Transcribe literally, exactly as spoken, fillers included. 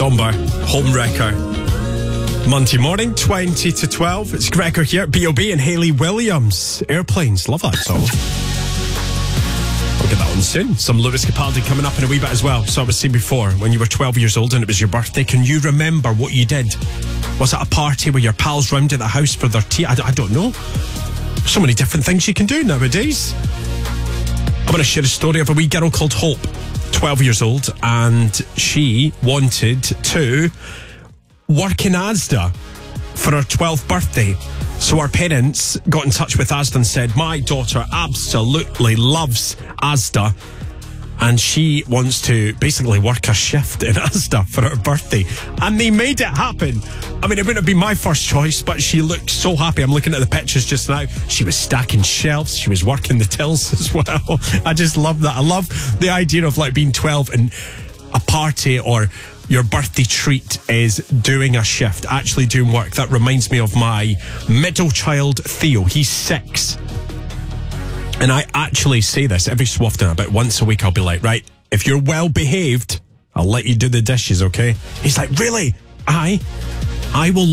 Somber, Home Wrecker. Monday morning, twenty to twelve. It's Gregor here, B O B and Hayley Williams. Airplanes, love that song. We'll get that on soon. Some Lewis Capaldi coming up in a wee bit as well. So I was saying before, when you were twelve years old and it was your birthday, can you remember what you did? Was it a party where your pals round at the house for their tea? I, I don't know. So many different things you can do nowadays. I'm going to share a story of a wee girl called Hope, twelve years old, and she wanted to work in Asda for her twelfth birthday. So our parents got in touch with Asda and said, my daughter absolutely loves Asda and she wants to basically work a shift in Asda for her birthday. And they made it happen. I mean, it wouldn't have been my first choice, but she looked so happy. I'm looking at the pictures just now. She was stacking shelves. She was working the tills as well. I just love that. I love the idea of like being twelve and a party or your birthday treat is doing a shift, actually doing work. That reminds me of my middle child, Theo. He's six. And I actually say this every so often, about once a week, I'll be like, right, if you're well behaved, I'll let you do the dishes, okay? He's like, really? I? I will